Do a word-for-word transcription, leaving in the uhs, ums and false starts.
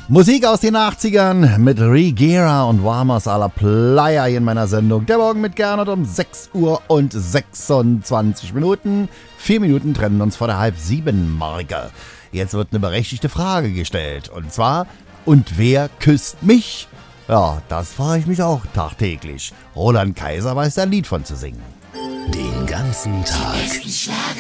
Musik aus den achtzigern mit Rigera und Warmers à la Playa hier in meiner Sendung. Der Morgen mit Gernot um sechs Uhr und sechsundzwanzig Minuten. Vier Minuten trennen uns vor der halb sieben Marke. Jetzt wird eine berechtigte Frage gestellt. Und zwar, und wer küsst mich? Ja, das frage ich mich auch tagtäglich. Roland Kaiser weiß da ein Lied von zu singen. Den ganzen Tag